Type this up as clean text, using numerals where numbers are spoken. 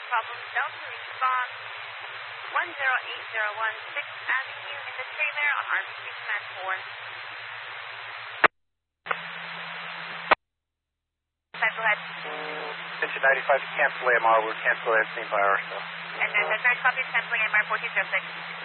problem. Delta respond 10801 6th Avenue in the trailer on RBC Command 4. Go ahead. Attention 95 to cancel AMR. We're canceling everything by ourselves. And there's a third copy of canceling AMR 4206.